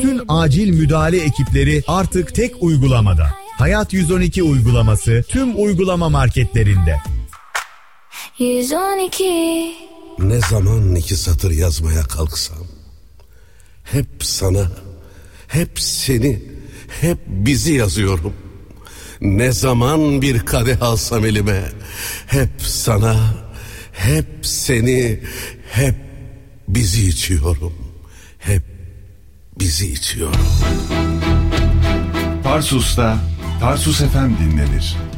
Bütün acil müdahale ekipleri artık tek uygulamada. Hayat 112 uygulaması tüm uygulama marketlerinde. 112. Ne zaman iki satır yazmaya kalksam hep sana, hep seni, hep bizi yazıyorum. Ne zaman bir kadeh alsam elime hep sana, hep seni, hep bizi içiyorum. Hep bizi içiyorum. Tarsus'ta Tarsus FM dinlenir.